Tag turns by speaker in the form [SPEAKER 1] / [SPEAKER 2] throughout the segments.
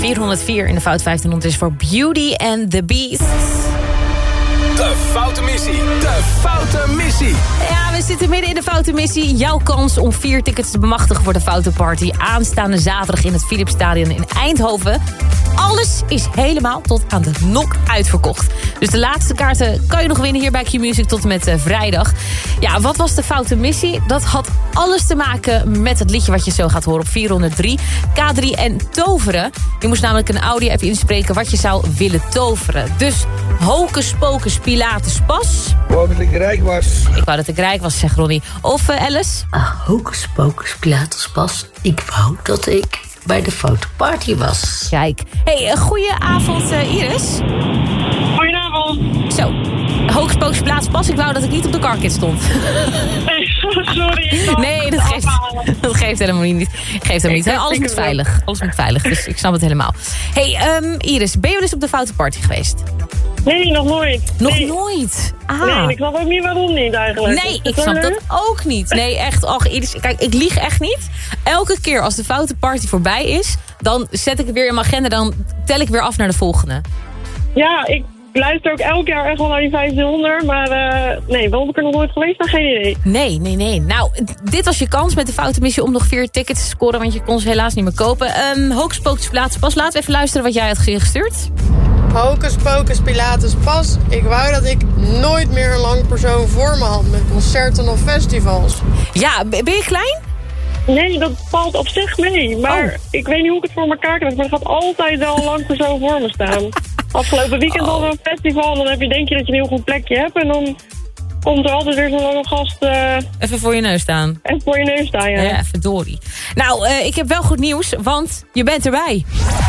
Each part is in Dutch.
[SPEAKER 1] 404 in de Fout 1500 is voor Beauty and the Beast.
[SPEAKER 2] De Foute Missie. De Foute Missie.
[SPEAKER 1] Ja, we zitten midden in de Foute Missie. Jouw kans om 4 tickets te bemachtigen voor de Foute Party. Aanstaande zaterdag in het Philipsstadion in Eindhoven. Alles is helemaal tot aan de nok uitverkocht. Dus de laatste kaarten kan je nog winnen hier bij Q-Music tot en met vrijdag. Ja, wat was de Foute Missie? Dat had alles te maken met het liedje wat je zo gaat horen op 403. K3 en toveren. Je moest namelijk een audio-app inspreken wat je zou willen toveren. Dus hocus pocus Pilatus pas.
[SPEAKER 3] Ik wou dat ik rijk was.
[SPEAKER 1] Ik wou dat ik rijk was, zegt Ronnie. Of Alice?
[SPEAKER 4] Hocus pocus Pilatus pas. Ik wou dat ik bij de Foute Party was.
[SPEAKER 1] Kijk. Hey, goeie avond Iris.
[SPEAKER 5] Goedenavond.
[SPEAKER 1] Zo, hocus pocus Pilatus pas. Ik wou dat ik niet op de carkit stond.
[SPEAKER 5] Sorry.
[SPEAKER 1] Nee, dat geeft helemaal niet. Alles moet veilig. Alles moet veilig, dus ik snap het helemaal. Hey, Iris, ben je wel eens op de Foute Party geweest?
[SPEAKER 5] Nee, nog nooit.
[SPEAKER 1] Nog nooit? Ah.
[SPEAKER 5] Nee, ik snap ook niet waarom niet eigenlijk.
[SPEAKER 1] Nee, ik snap dat ook niet. Nee, echt. Och, Iris, kijk, ik lieg echt niet. Elke keer als de Foute Party voorbij is, dan zet ik het weer in mijn agenda. Dan tel ik weer af naar de volgende.
[SPEAKER 5] Ja, ik luister ook elk jaar echt wel naar die 1500. Maar nee, waarom ik er nog nooit geweest ben, geen idee.
[SPEAKER 1] Nee. Nou, dit was je kans met de Foute Missie om nog 4 tickets te scoren. Want je kon ze helaas niet meer kopen. Hocus pocus Pilatus pas. Laten we even luisteren wat jij had gestuurd.
[SPEAKER 6] Hocus pocus Pilatus pas. Ik wou dat ik nooit meer een lang persoon voor me had met concerten of festivals.
[SPEAKER 1] Ja, ben je klein?
[SPEAKER 5] Nee, dat valt op zich mee. Maar ik weet niet hoe ik het voor elkaar krijg. Maar er gaat altijd wel een lang persoon voor me staan. Afgelopen weekend hadden we een festival. En dan denk je dat je een heel goed plekje hebt. En dan komt er altijd weer zo'n lange gast...
[SPEAKER 1] even voor je neus staan.
[SPEAKER 5] Even voor je neus staan, ja.
[SPEAKER 1] Ja, verdorie. Nou, ik heb wel goed nieuws, want je bent erbij.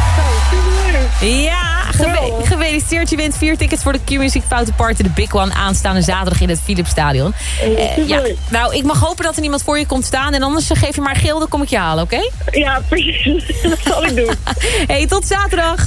[SPEAKER 1] Ja, gefeliciteerd. Je wint 4 tickets voor de Q-Music Foute Party, de Big One, aanstaande zaterdag in het Philipsstadion. Ja, nou, ik mag hopen dat er niemand voor je komt staan. En anders geef je maar geel, dan kom ik je halen, oké?
[SPEAKER 5] Ja, precies. Dat zal ik doen.
[SPEAKER 1] Hey, tot zaterdag.